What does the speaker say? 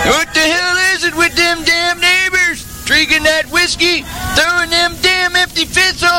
What the hell is it with them damn neighbors? Drinking that whiskey, throwing them damn empty fits